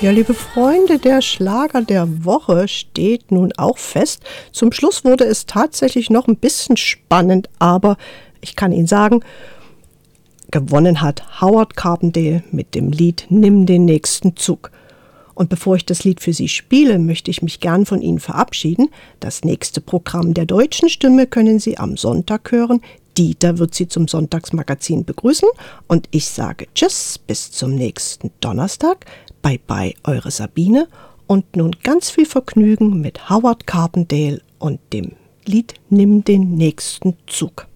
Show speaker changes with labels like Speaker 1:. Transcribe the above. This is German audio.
Speaker 1: Ja, liebe Freunde, der Schlager der Woche steht nun auch fest. Zum Schluss wurde es tatsächlich noch ein bisschen spannend, aber ich kann Ihnen sagen, gewonnen hat Howard Carpendale mit dem Lied Nimm den nächsten Zug. Und bevor ich das Lied für Sie spiele, möchte ich mich gern von Ihnen verabschieden. Das nächste Programm der Deutschen Stimme können Sie am Sonntag hören. Dieter wird Sie zum Sonntagsmagazin begrüßen. Und ich sage Tschüss, bis zum nächsten Donnerstag. Bye bye, eure Sabine. Und nun ganz viel Vergnügen mit Howard Carpendale und dem Lied Nimm den nächsten Zug.